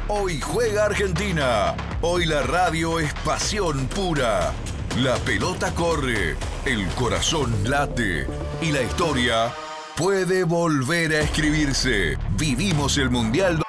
Hoy juega Argentina. Hoy la radio es pasión pura. La pelota corre, el corazón late y la historia puede volver a escribirse. Vivimos el Mundial